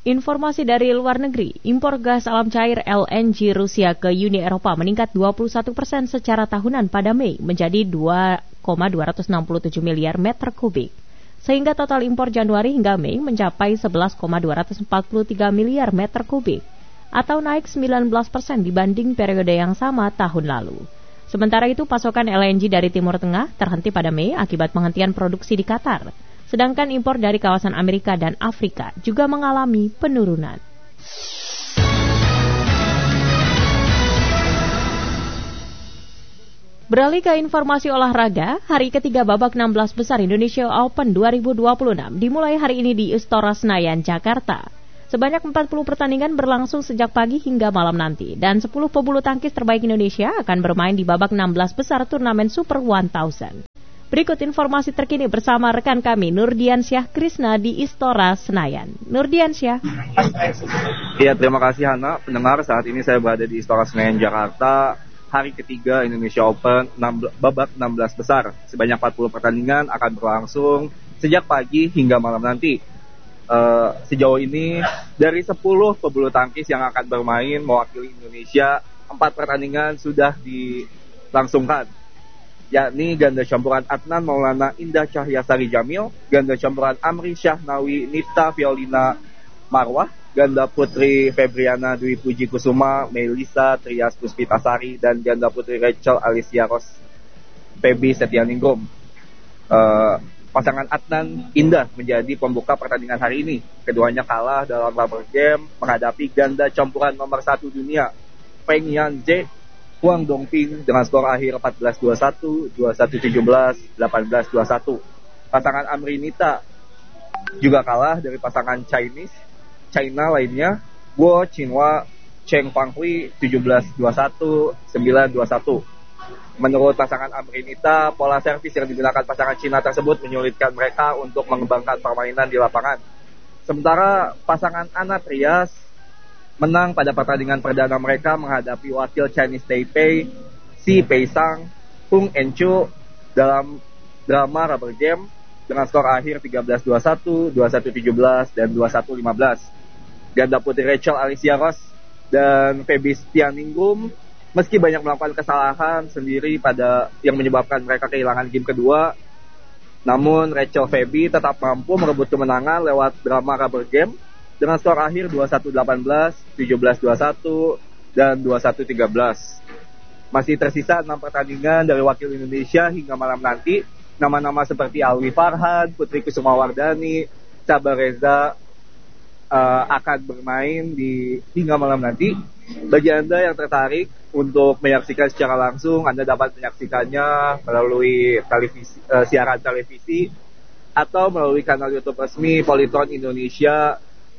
Informasi dari luar negeri, impor gas alam cair LNG Rusia ke Uni Eropa meningkat 21% secara tahunan pada Mei menjadi 2,267 miliar meter kubik. Sehingga total impor Januari hingga Mei mencapai 11,243 miliar meter kubik, atau naik 19% dibanding periode yang sama tahun lalu. Sementara itu, pasokan LNG dari Timur Tengah terhenti pada Mei akibat penghentian produksi di Qatar. Sedangkan impor dari kawasan Amerika dan Afrika juga mengalami penurunan. Beralih ke informasi olahraga, hari ketiga babak 16 besar Indonesia Open 2026 dimulai hari ini di Istora Senayan, Jakarta. Sebanyak 40 pertandingan berlangsung sejak pagi hingga malam nanti, dan 10 pebulu tangkis terbaik Indonesia akan bermain di babak 16 besar turnamen Super 1000. Berikut informasi terkini bersama rekan kami Nurdiansyah Krisna di Istora Senayan. Nurdiansyah. Iya, terima kasih Hana. Pendengar, saat ini saya berada di Istora Senayan, Jakarta. Hari ketiga Indonesia Open babak 16 besar. Sebanyak 40 pertandingan akan berlangsung sejak pagi hingga malam nanti. Sejauh ini dari 10 pebulu tangkis yang akan bermain mewakili Indonesia, 4 pertandingan sudah dilangsungkan, yakni ganda campuran Adnan Maulana Indah Cahyasari Jamil, ganda campuran Amri Syahnawi Nita Violina Marwah, ganda putri Febriana Dwi Puji Kusuma Melisa Trias Puspitasari, dan ganda putri Rachel Alicia Ros Febi Setianingrum. Pasangan Adnan Indah menjadi pembuka pertandingan hari ini. Keduanya kalah dalam rubber game menghadapi ganda campuran nomor 1 dunia Peng Yan J Huang Dongping dengan skor akhir 14-21, 21-17, 18-21. Pasangan Amrinita juga kalah dari pasangan China lainnya, Guo Qinghua Cheng Fanghui 17-21, 9-21. Menurut pasangan Amrinita, pola servis yang digunakan pasangan Cina tersebut menyulitkan mereka untuk mengembangkan permainan di lapangan. Sementara pasangan Ana Trias menang pada pertandingan perdana mereka menghadapi wakil Chinese Taipei, Si Peisang, Hung Enchu dalam drama rubber game dengan skor akhir 13-21, 21-17, dan 21-15. Ganda putri Rachel Alicia Ros dan Febi Setianingrum meski banyak melakukan kesalahan sendiri pada yang menyebabkan mereka kehilangan game kedua, namun Rachel Febi tetap mampu merebut kemenangan lewat drama rubber game dengan skor akhir 21-18, 17-21, dan 21-13. Masih tersisa 6 pertandingan dari wakil Indonesia hingga malam nanti. Nama-nama seperti Alwi Farhan, Putri Kusuma Wardani, Sabar Reza akan bermain hingga malam nanti. Bagi Anda yang tertarik untuk menyaksikan secara langsung, Anda dapat menyaksikannya melalui siaran televisi atau melalui kanal YouTube resmi Polytron Indonesia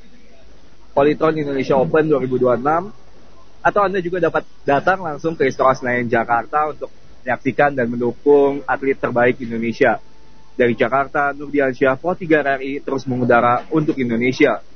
Open 2026, atau Anda juga dapat datang langsung ke Istora Senayan Jakarta untuk menyaksikan dan mendukung atlet terbaik Indonesia. Dari Jakarta, Nurdiansyah, Pro 3 RRI terus mengudara untuk Indonesia.